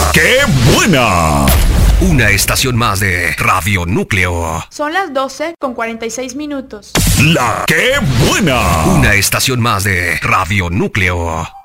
¡Qué buena! Una estación más de Radio Núcleo. Son las 12:46 minutos. ¡La qué buena! Una estación más de Radio Núcleo.